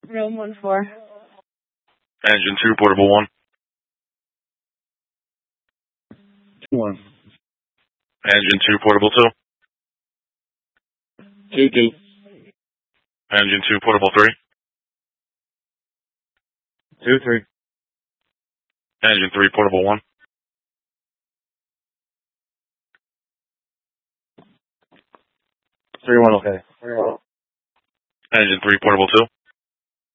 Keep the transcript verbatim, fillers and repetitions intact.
Room one four. Engine two, portable one. One. Engine two, portable two. Two, two. Engine two, portable three. Two, three. Engine three, portable one. Three, one, okay. Three, one. Engine three, portable two.